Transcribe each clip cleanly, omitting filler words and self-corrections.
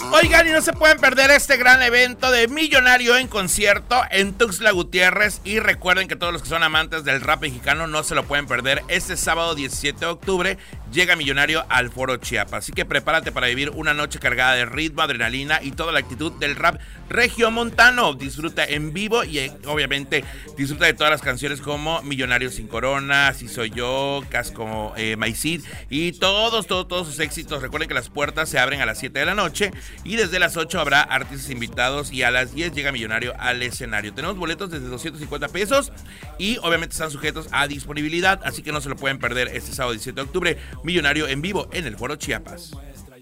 Oigan, y no se pueden perder este gran evento de Millonario en concierto en Tuxtla Gutiérrez. Y recuerden que todos los que son amantes del rap mexicano no se lo pueden perder. Este sábado 17 de octubre llega Millonario al Foro Chiapas. Así que prepárate para vivir una noche cargada de ritmo, adrenalina y toda la actitud del rap regiomontano. Disfruta en vivo y obviamente disfruta de todas las canciones como Millonario sin Corona, Si Soy Yo, Casco Maicid y todos sus éxitos. Recuerden que las puertas se abren a las 7 de la noche y desde las 8 habrá artistas invitados y a las 10 llega Millonario al escenario. Tenemos boletos desde 250 pesos y obviamente están sujetos a disponibilidad, así que no se lo pueden perder este sábado 17 de octubre. Millonario en vivo en el Foro Chiapas.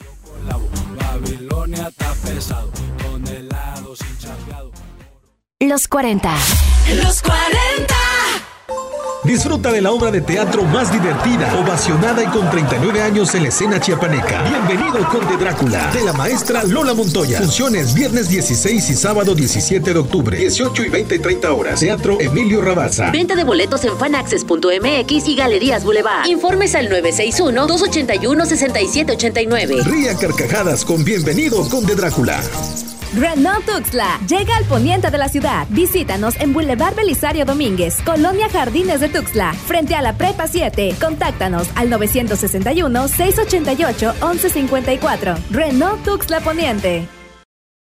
Los 40. Los 40. Disfruta de la obra de teatro más divertida, ovacionada y con 39 años en la escena chiapaneca. Bienvenido Conde Drácula, de la maestra Lola Montoya. Funciones viernes 16 y sábado 17 de octubre, 18 y 20 y 30 horas. Teatro Emilio Rabasa. Venta de boletos en fanaccess.mx y Galerías Boulevard. Informes al 961-281-6789. Ría carcajadas con Bienvenido Conde Drácula. Renault Tuxtla llega al poniente de la ciudad. Visítanos en Boulevard Belisario Domínguez, Colonia Jardines de Tuxtla, frente a la Prepa 7. Contáctanos al 961-688-1154. Renault Tuxtla Poniente.